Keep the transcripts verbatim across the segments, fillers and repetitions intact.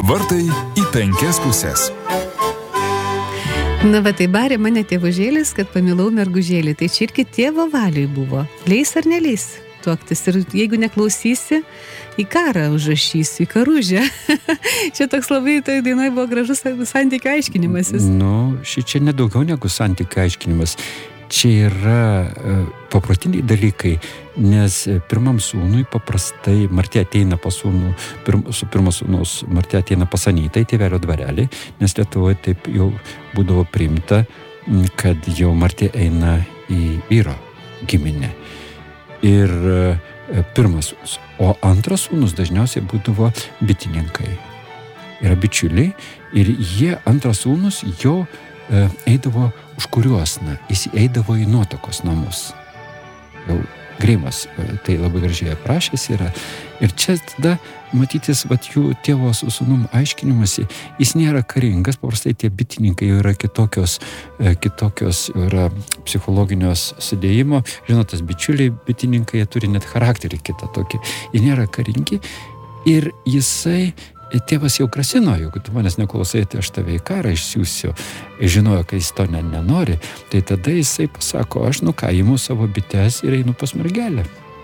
Vartai į penkias pusės. Na, va, tai barė mane tėvužėlis, kad pamilau mergužėlį. Tai čia irgi tėvo valiui buvo. Leis ar neleis tuoktis? Ir jeigu neklausysi, į karą užrašysiu, į karužę. Čia toks labai, tai dainoj buvo gražus santykių aiškinimasis. Nu, šičia nedaugiau negu santykių aiškinimas. Čia yra uh, paprotiniai dalykai, nes pirmam sūnui paprastai Martė ateina pas sūnų, pirm, su pirmo sūnus Martė ateina pas anytą į tėvelio dvarelį, nes Lietuvoje taip jau būdavo priimta, kad jau Martė eina į vyro giminę. Ir uh, pirmas sūnus. O antras sūnus dažniausiai būdavo bitininkai. Yra bičiuliai ir jie, antras sūnus, jau uh, eidavo už kuriuosna, jis eidavo į nuotakos namus. Jau Greimas tai labai gražiai aprašęs yra. Ir čia tada matytis, vat jų tėvo su sūnum aiškinimasi, jis nėra karingas, paprastai tie bitininkai jau yra kitokios, kitokios yra psichologinios sudėjimo. Žinotas, bičiuliai bitininkai, jie turi net charakterį kitą tokį. Jie nėra karingi ir jisai tėvas jau grasino, jeigu tu manęs neklausai, tai aš tave į karą išsiųsiu. Žinojo, kad jis to ne, nenori. Tai tada jisai pasako, aš nu ką, imu savo bites ir einu pas mergelę.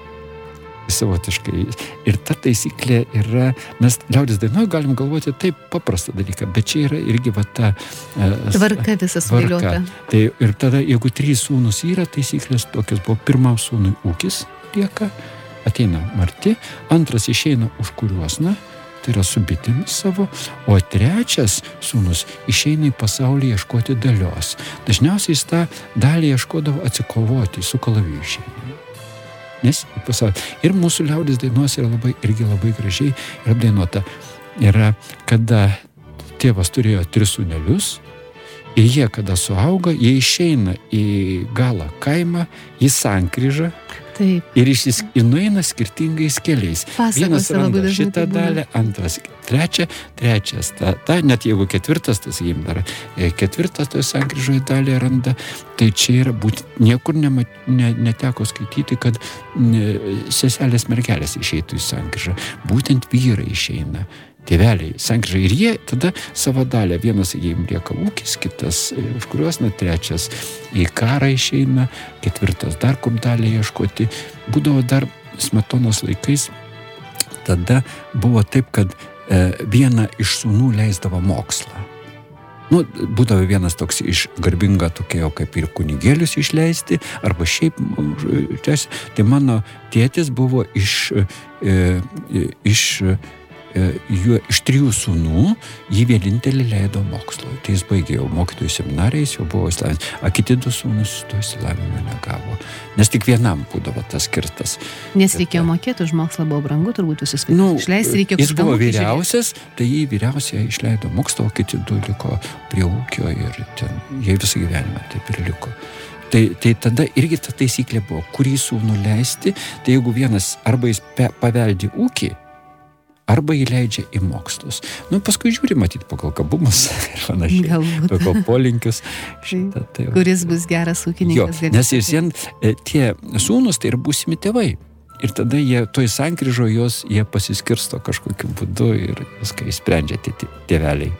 Savotiškai. Ir ta taisyklė yra, mes liaudės dainoj galim galvoti taip paprastą dalyką, bet čia yra irgi va ta tvarka visas sudėliota. Tai ir tada, jeigu trys sūnus yra, taisyklės tokios buvo, pirmam sūnui ūkis lieka, ateina Marti, antras išeina už kuriuosna, tai yra su bitėmis savo, o trečias sūnus išeina į pasaulį ieškoti dalios. Dažniausiai jis tą dalį ieškodavo atsikovoti, su kalaviju išeina. Nes į pasaulį. Ir mūsų liaudės dainos yra labai, irgi labai gražiai ir apdainuota. Yra, kada tėvas turėjo tris sūnelius, ir jie, kada suauga, jie išeina į galą kaimą, į sankryžą, taip. Ir išsis, nueina skirtingais keliais. Pasakose vienas randa šitą tai dalį, antras trečią, trečias ta, ta, net jeigu ketvirtas, tas jiem dar ketvirtas toje sankryžoje dalį randa, tai čia yra būt, niekur nema, ne, neteko skaityti, kad ne, seselės mergelės išeitų į sankryžą. Būtent vyrai išeina. Tėveliai, sankryža. Ir jie tada savo dalę, vienas, jiem lieka ūkis, kitas už kuriuos, na, trečias į karą išeina, ketvirtas dar kur dalį ieškoti. Būdavo dar Smetonos laikais, tada buvo taip, kad e, vieną iš sūnų leisdavo mokslą. Nu, būdavo vienas toks iš garbinga tokia, kaip ir kunigėlius išleisti, arba šiaip, tai mano tėtis buvo iš, e, iš Jų, iš trijų sūnų jį vienintelį leido mokslo. Tai jis baigė jau mokytojų seminariją, jis jau buvo išsilavinęs. O kiti du sūnus to išsilavinimo negavo. Nes tik vienam būdavo tas skirtas. Nes reikėjo mokėti, už mokslą buvo brangu, turbūt visus vaikus. Nu, išleisti reikėjo. Jis buvo vyriausias, tai jį vyriausiai išleido mokslo, o kiti du liko prie ūkio ir ten, jie visą gyvenimą taip ir liko. Tai, tai tada irgi ta taisyklė buvo, kurį sūnų leisti, tai jeigu vienas arba jis pe, paveldi ūkį, arba įleidžia į mokslus. Nu, paskui žiūri, matyti pagal gabumus ir panašiai. Galbūt. Pagal polinkius. Šitą, tai, kuris bus geras ūkininkas. Jo, nes ir vien tie sūnus tai ir būsimi tėvai. Ir tada jie, toj sankryžo jos, jie pasiskirsto kažkokiu būdu ir viską įsprendžia tie tėveliai.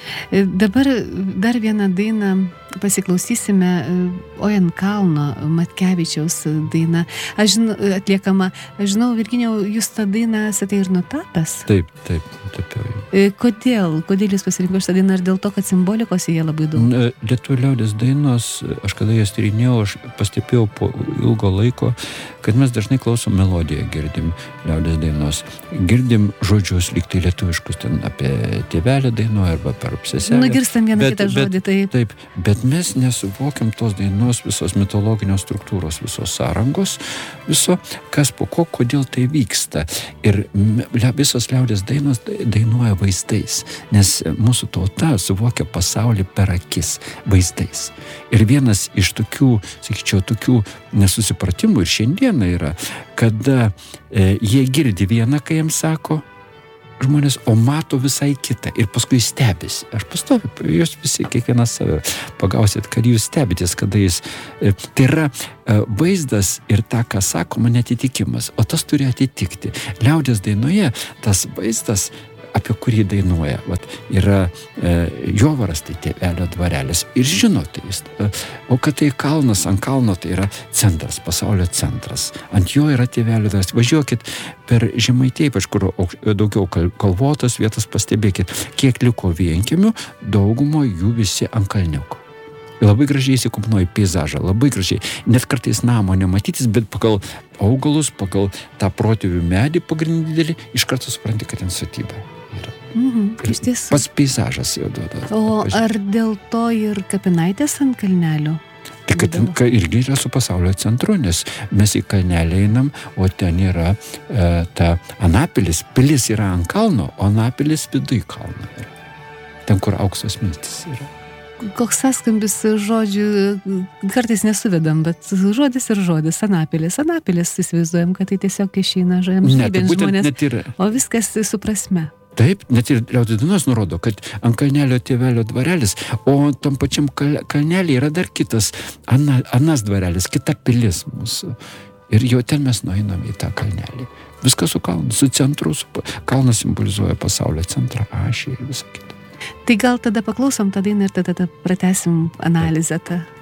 Dabar dar vieną dainą pasiklausysime, Ojant kalno Matkevičiaus daina. Aš žinau, atliekama, aš žinau, Virginijau, jūs tą dainą esate ir nutapęs? Taip, taip, nutapiau. Kodėl? Kodėl jūs pasirinko šitą dainą? Ar dėl to, kad simbolikos jie labai daug? Lietuvių liaudės dainos, aš kada jas tyrinėjau, aš pastebėjau po ilgo laiko, kad mes dažnai klausom melodiją, girdim liaudės dainos. Girdim žodžius lygtai lietuviškus ten apie tėvelę dainuoja arba per seselę. Nugirstam vieną kitą žodį, taip. Taip, bet mes nesuvokiam tos dainos visos mitologinės struktūros, visos sąrangos, viso, kas po ko, kodėl tai vyksta. Ir visos liaudės dainos dainuoja vaizdais, nes mūsų tauta suvokia pasaulį per akis, vaizdais. Ir vienas iš tokių, sakyčiau, tokių nesusipratimų ir šiandieną yra, kada e, jie girdi vieną, kai jiems sako žmonės, o mato visai kitą ir paskui stebisi. Aš pastoviu, jūs visi kiekvienas save pagausit, kad jūs stebitės, kada jis, tai yra vaizdas ir tą, ką sakoma, netitikimas, o tas turi atitikti. Liaudės dainoje tas vaizdas apie kurį dainuoja. Vat, yra e, Jovaras, tai tėvelio dvarelis. Ir žinote, jis, e, o kad tai kalnas, ant kalno tai yra centras, pasaulio centras. Ant jo yra tėvelio dvarelis. Važiuokit per Žemaitiją, ypač kur daugiau kalvotos vietos, pastebėkit, kiek liko vienkiemių, daugumo jų visi ant kalniuko. Labai gražiai įsikomponuoja peizažą, labai gražiai. Net kartais namo nematytis, bet pagal augalus, pagal tą protėvių medį pagrindinį, iš karto supranti, kad ten sodyba yra. Mhm, iš tiesų. Pats peizažas jau duoda. O ar dėl to ir kapinaitės ant kalnelio? Tai kad ten irgi yra su pasaulio centru, nes mes į kalnelį einam, o ten yra e, ta Anapilis. Pilis yra ant kalno, o Anapilis viduj kalno yra. Ten, kur auksos miltis yra. Koks sąskambis žodžių, kartais nesuvedam, bet žodis ir žodis, Anapilis. Anapilis įsivaizduojam, kad tai tiesiog išeina žemžybėn žmonės, yra... o viskas su prasme. Taip, net ir liaudies dainos nurodo, kad ant kalnelio tėvelio dvarelis, o tam pačiam kalnelį yra dar kitas, ana, anas dvarelis, kita pilis mūsų. Ir jau ten mes nueinam į tą kalnelį. Viskas su kalnu, su centru, su kalnas simbolizuoja pasaulio centrą, ašį ir visą kitą. Tai gal tada paklausom tą dainą ir tada pratęsim analizę tą.